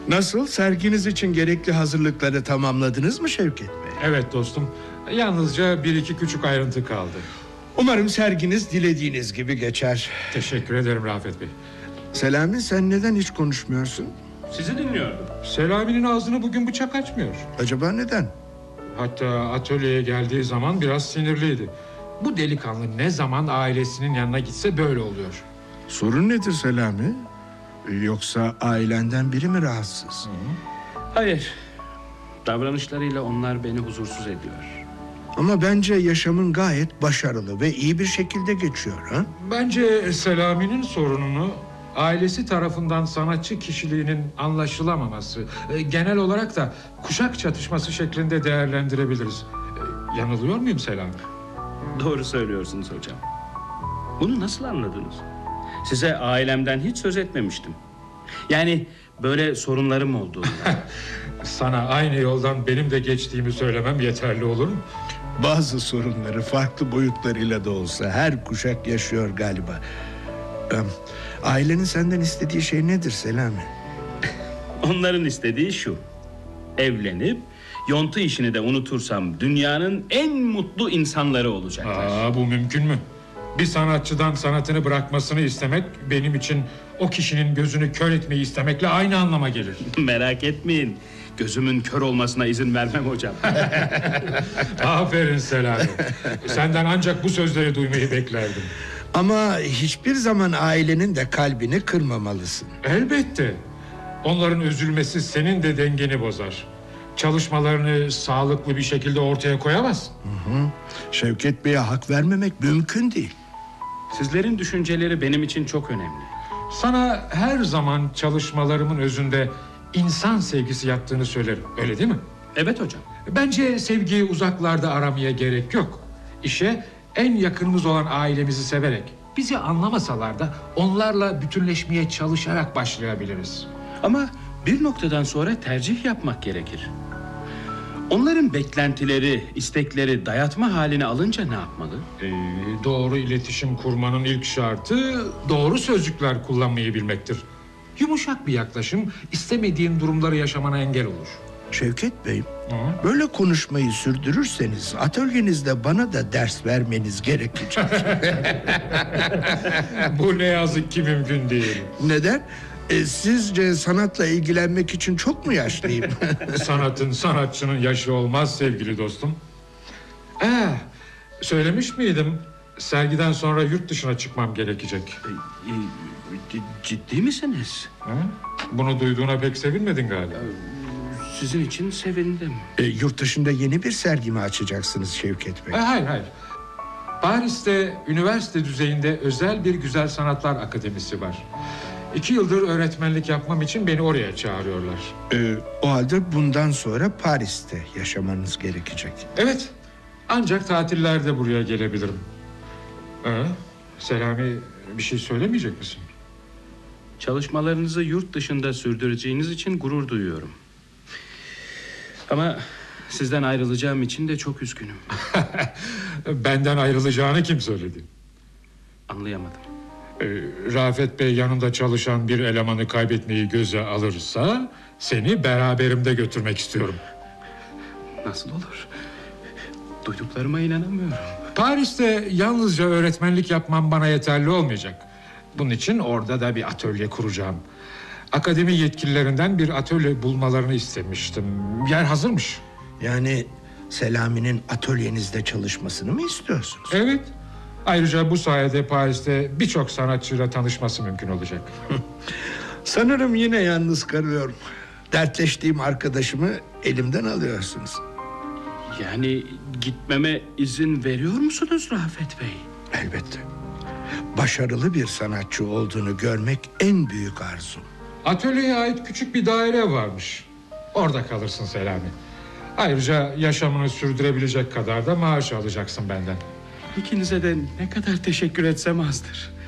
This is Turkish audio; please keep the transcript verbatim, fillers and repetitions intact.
Nasıl, serginiz için gerekli hazırlıkları tamamladınız mı Şevket Bey? Evet dostum, yalnızca bir iki küçük ayrıntı kaldı. Umarım serginiz dilediğiniz gibi geçer. Teşekkür ederim Rafet Bey. Selami, sen neden hiç konuşmuyorsun? Sizi dinliyordum. Selami'nin ağzını bugün bıçak açmıyor. Acaba neden? Hatta atölyeye geldiği zaman biraz sinirliydi. Bu delikanlı ne zaman ailesinin yanına gitse böyle oluyor. Sorun nedir Selami? Yoksa ailenden biri mi rahatsız? Hayır. Davranışlarıyla onlar beni huzursuz ediyor. Ama bence yaşamın gayet başarılı ve iyi bir şekilde geçiyor, ha? Bence Selami'nin sorununu ailesi tarafından sanatçı kişiliğinin anlaşılamaması, genel olarak da kuşak çatışması şeklinde değerlendirebiliriz. Yanılıyor muyum Selami? Doğru söylüyorsunuz hocam. Bunu nasıl anladınız? Size ailemden hiç söz etmemiştim. Yani böyle sorunlarım olduğunu. Sana aynı yoldan benim de geçtiğimi söylemem yeterli olur mu? Bazı sorunları farklı boyutlarıyla da olsa her kuşak yaşıyor galiba. Ee, ailenin senden istediği şey nedir Selami? Onların istediği şu: evlenip yontu işini de unutursam dünyanın en mutlu insanları olacaklar. Aa, bu mümkün mü? Bir sanatçıdan sanatını bırakmasını istemek benim için o kişinin gözünü kör etmeyi istemekle aynı anlama gelir. Merak etmeyin. Gözümün kör olmasına izin vermem hocam. Aferin Selami. Senden ancak bu sözleri duymayı beklerdim. Ama hiçbir zaman ailenin de kalbini kırmamalısın. Elbette. Onların üzülmesi senin de dengeni bozar. Çalışmalarını sağlıklı bir şekilde ortaya koyamaz. Hı hı. Şevket Bey'e hak vermemek mümkün değil. Sizlerin düşünceleri benim için çok önemli. Sana her zaman çalışmalarımın özünde insan sevgisi yattığını söylerim. Öyle değil mi? Evet hocam. Bence sevgiyi uzaklarda aramaya gerek yok. İşe en yakınımız olan ailemizi severek, bizi anlamasalar da onlarla bütünleşmeye çalışarak başlayabiliriz. Ama bir noktadan sonra tercih yapmak gerekir. Onların beklentileri, istekleri dayatma haline alınca ne yapmalı? Ee, doğru iletişim kurmanın ilk şartı doğru sözcükler kullanmayı bilmektir. Yumuşak bir yaklaşım istemediğin durumları yaşamana engel olur. Şevket Bey, Hı? böyle konuşmayı sürdürürseniz atölyenizde bana da ders vermeniz gerekecek. Bu ne yazık ki mümkün değil. Neden? E, sizce sanatla ilgilenmek için çok mu yaşlıyım? Sanatın, sanatçının yaşı olmaz sevgili dostum. Ee, söylemiş miydim? Sergiden sonra yurt dışına çıkmam gerekecek. E, e, ciddi misiniz? Hı? Bunu duyduğuna pek sevinmedin galiba. Sizin için sevindim. E, yurt dışında yeni bir sergi mi açacaksınız Şevket Bey? E, hayır hayır. Paris'te üniversite düzeyinde özel bir Güzel Sanatlar Akademisi var. İki yıldır öğretmenlik yapmam için beni oraya çağırıyorlar. E, o halde bundan sonra Paris'te yaşamanız gerekecek. Evet. Ancak tatillerde buraya gelebilirim. Ee, Selami, bir şey söylemeyecek misin? Çalışmalarınızı yurt dışında sürdüreceğiniz için gurur duyuyorum. Ama sizden ayrılacağım için de çok üzgünüm. Benden ayrılacağını kim söyledi? Anlayamadım. Ee, Rafet Bey yanında çalışan bir elemanı kaybetmeyi göze alırsa seni beraberimde götürmek istiyorum. Nasıl olur? Duyduklarıma inanamıyorum. Paris'te yalnızca öğretmenlik yapmam bana yeterli olmayacak. Bunun için orada da bir atölye kuracağım. Akademi yetkililerinden bir atölye bulmalarını istemiştim. Yer hazırmış. Yani Selami'nin atölyenizde çalışmasını mı istiyorsunuz? Evet. Ayrıca bu sayede Paris'te birçok sanatçıyla tanışması mümkün olacak. Sanırım yine yalnız kalıyorum. Dertleştiğim arkadaşımı elimden alıyorsunuz. Yani gitmeme izin veriyor musunuz Rafet Bey? Elbette. Başarılı bir sanatçı olduğunu görmek en büyük arzum. Atölyeye ait küçük bir daire varmış. Orada kalırsın Selami. Ayrıca yaşamını sürdürebilecek kadar da maaş alacaksın benden. İkinize de ne kadar teşekkür etsem azdır.